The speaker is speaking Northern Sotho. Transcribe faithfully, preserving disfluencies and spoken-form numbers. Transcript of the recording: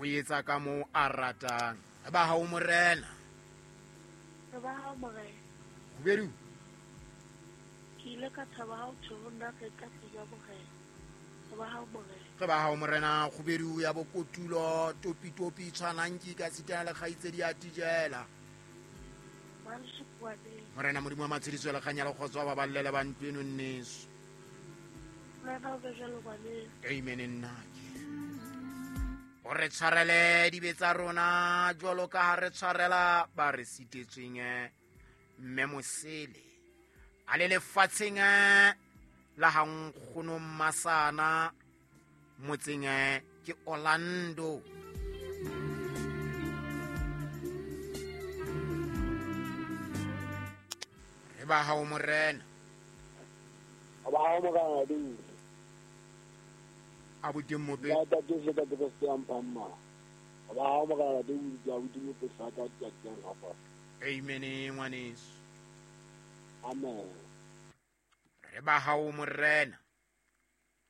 etsa ka moo a ratang. Re ba hao morena. Re ba hao morena. Khubedu. Ke ile ka thaba hao tshona ke ka tsaya morena. Re ba hao morena. Re ba hao morena Khubedu ya bokotulo topi topi tshwanang ke ka sitana le kgaitsedi a tijela. Ba le sekwane. Morena modimo wa matshediso le kganya le kgotso ba ballele ba ntweno nneso. Lena o be jalo bane. Amen nnake. O re tshwarele dibe tsa rona jwalo ka ha re tshwarela ba re sitetsweng mme Mosele a le lefatsheng la hankgono Masana motseng ke Orlando. Re ba hao morena. Ba hao morena di. Abuti mope. Ya ta ke se ka ke se ampamma. Ba hao morena di ya abuti mope sa ka ka tseng hapa. Amen ngwaneso. Amen. Re ba hao morena.